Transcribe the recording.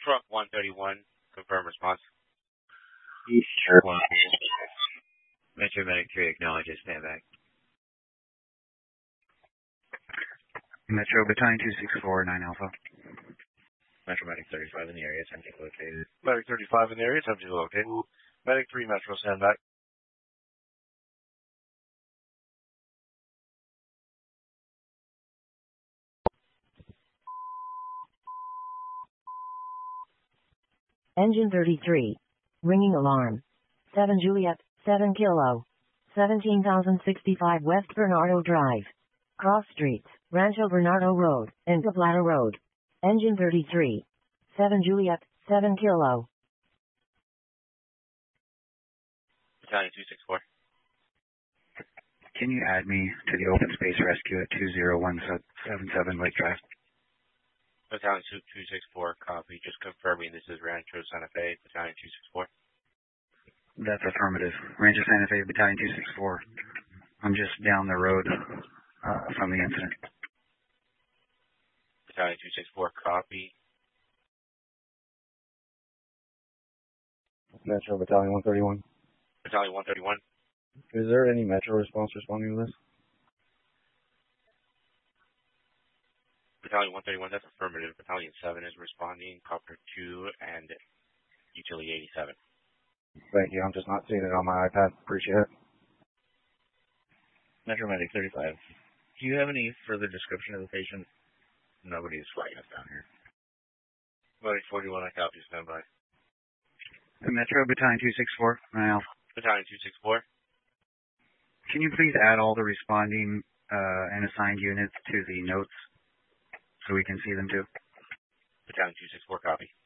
Truck 131, confirm response. Sure. Metro Medic 3 acknowledges, stand back. Metro Battalion 264, 9 Alpha. Metro Medic 35 in the area, attempting to locate it. Medic 35 in the area, attempting to locate. Medic 3 Metro, stand back. Engine 33. Ringing alarm. 7 Juliet, 7 Kilo. 17,065 West Bernardo Drive. Cross Streets, Rancho Bernardo Road, and Plata Road. Engine 33. 7 Juliet, 7 Kilo. Battalion 264. Can you add me to the open space rescue at 20177 Lake Drive? Battalion 264, copy. Just confirming this is Rancho Santa Fe, Battalion 264. That's affirmative. Rancho Santa Fe, Battalion 264. I'm just down the road from the incident. Battalion 264, copy. Metro Battalion 131. Battalion 131. Is there any Metro response responding to this? Battalion 131, that's affirmative. Battalion 7 is responding. Copter 2 and Utility 87. Thank you. I'm just not seeing it on my iPad. Appreciate it. Metro Medic 35. Do you have any further description of the patient? Nobody's flagging us down here. Medic 41, I copy. Stand by. Metro Battalion 264, 9 Alpha. Battalion 264. Can you please add all the responding and assigned units to the notes so we can see them too? Battalion 264, copy.